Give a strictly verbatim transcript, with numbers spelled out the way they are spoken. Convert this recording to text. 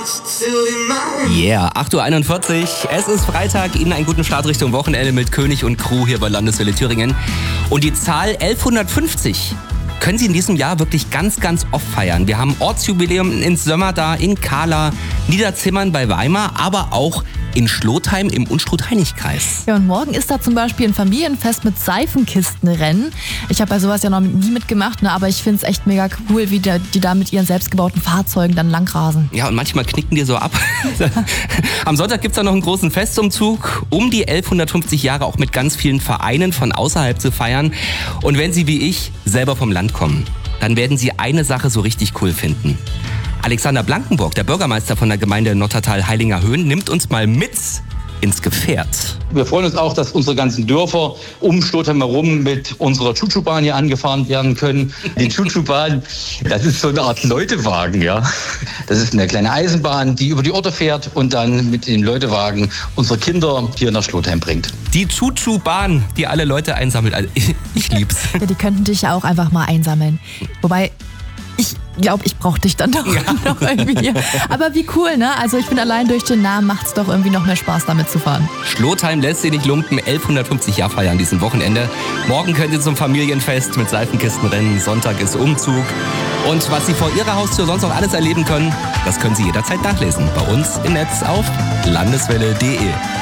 Yeah, acht Uhr einundvierzig. Es ist Freitag. Ihnen einen guten Start Richtung Wochenende mit König und Crew hier bei Landeswelle Thüringen. Und die Zahl elfhundertfünfzig können Sie in diesem Jahr wirklich ganz, ganz oft feiern. Wir haben Ortsjubiläum in Sömmer da, in Kahla, Niederzimmern bei Weimar, aber auch in Schlotheim im Unstrut-Heinig-Kreis. Ja, und morgen ist da zum Beispiel ein Familienfest mit Seifenkistenrennen. Ich habe bei sowas ja noch nie mitgemacht, ne, aber ich finde es echt mega cool, wie die, die da mit ihren selbstgebauten Fahrzeugen dann langrasen. Ja, und manchmal knicken die so ab. Am Sonntag gibt es da noch einen großen Festumzug, um die elfhundertfünfzig Jahre auch mit ganz vielen Vereinen von außerhalb zu feiern. Und wenn Sie wie ich selber vom Land kommen, dann werden Sie eine Sache so richtig cool finden. Alexander Blankenburg, der Bürgermeister von der Gemeinde Nottertal-Heilinger-Höhen, nimmt uns mal mit ins Gefährt. Wir freuen uns auch, dass unsere ganzen Dörfer um Schlotheim herum mit unserer Chuchu-Bahn hier angefahren werden können. Die Chuchu-Bahn, das ist so eine Art Leutewagen, ja. Das ist eine kleine Eisenbahn, die über die Orte fährt und dann mit dem Leutewagen unsere Kinder hier nach Schlotheim bringt. Die Chuchu-Bahn, die alle Leute einsammelt. Also ich, ich lieb's. Ja, die könnten dich ja auch einfach mal einsammeln. Wobei, ich glaube, ich brauche dich dann doch ja. noch irgendwie. Aber wie cool, ne? Also ich finde, allein durch den Namen macht es doch irgendwie noch mehr Spaß, damit zu fahren. Schlotheim lässt Sie nicht lumpen, elfhundertfünfzig Jahre feiern diesem Wochenende. Morgen können Sie zum Familienfest mit Seifenkistenrennen, Sonntag ist Umzug. Und was Sie vor Ihrer Haustür sonst noch alles erleben können, das können Sie jederzeit nachlesen. Bei uns im Netz auf landeswelle punkt de.